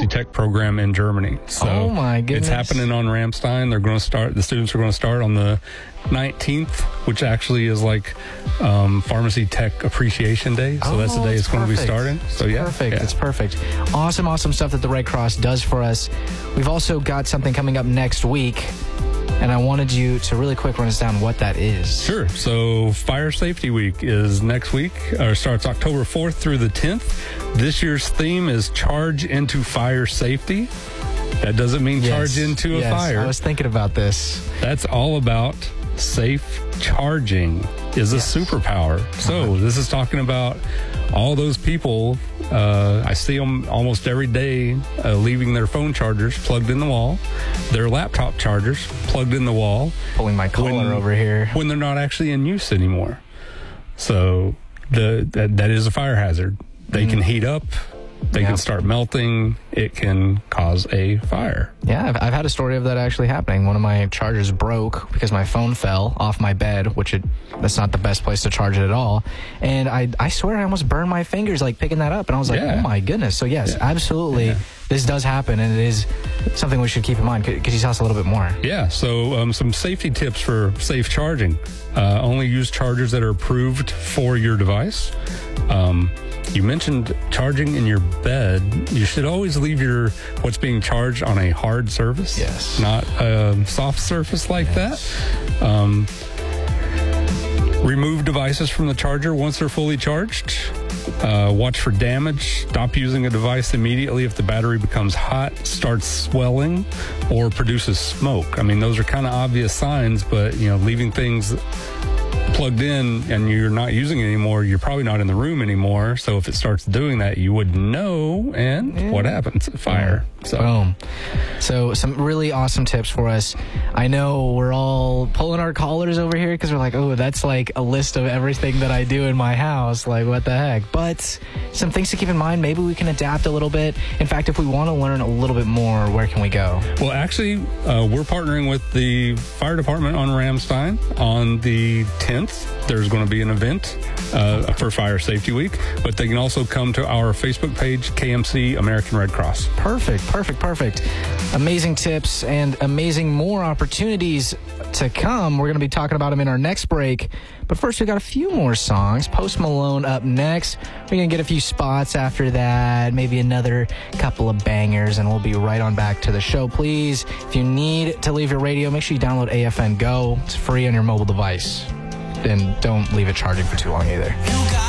pharmacy tech program in Germany. So oh my goodness. It's happening on Ramstein. They're going to start. The students are going to start on the 19th, which actually is like Pharmacy Tech Appreciation Day. So that's the day it's going to be starting. So yeah, perfect. Yeah. It's perfect. Awesome stuff that the Red Cross does for us. We've also got something coming up next week, and I wanted you to really quick run us down what that is. Sure. So Fire Safety Week is next week, or starts October 4th through the 10th. This year's theme is Charge into Fire Safety. That doesn't mean charge into a fire. I was thinking about this. That's all about safe charging is a superpower. So this is talking about all those people. I see them almost every day leaving their phone chargers plugged in the wall, their laptop chargers plugged in the wall. Pulling my collar over here. When they're not actually in use anymore. So that is a fire hazard. They can heat up. They can start melting. It can cause a fire. Yeah, I've had a story of that actually happening. One of my chargers broke because my phone fell off my bed, that's not the best place to charge it at all. And I swear I almost burned my fingers like picking that up. And I was like, oh my goodness. So yes, absolutely. Yeah. This does happen, and it is something we should keep in mind. Could you tell us a little bit more? Yeah, so some safety tips for safe charging. Only use chargers that are approved for your device. You mentioned charging in your bed. You should always leave what's being charged on a hard surface. Yes. Not a soft surface like that. Remove devices from the charger once they're fully charged. Watch for damage. Stop using a device immediately if the battery becomes hot, starts swelling, or produces smoke. I mean, those are kind of obvious signs, but leaving things plugged in and you're not using it anymore, you're probably not in the room anymore. So if it starts doing that, you would know. And what happens? Fire. So. Boom. So some really awesome tips for us. I know we're all pulling our collars over here because we're like, oh, that's like a list of everything that I do in my house. Like, what the heck? But some things to keep in mind. Maybe we can adapt a little bit. In fact, if we want to learn a little bit more, where can we go? Well, actually, we're partnering with the fire department on Ramstein on the 10th. There's going to be an event for Fire Safety Week, but they can also come to our Facebook page, KMC American Red Cross. Perfect. Amazing tips and amazing more opportunities to come. We're going to be talking about them in our next break. But first, we got a few more songs. Post Malone up next. We're going to get a few spots after that, maybe another couple of bangers, and we'll be right on back to the show. Please, if you need to leave your radio, make sure you download AFN Go. It's free on your mobile device. And don't leave it charging for too long either.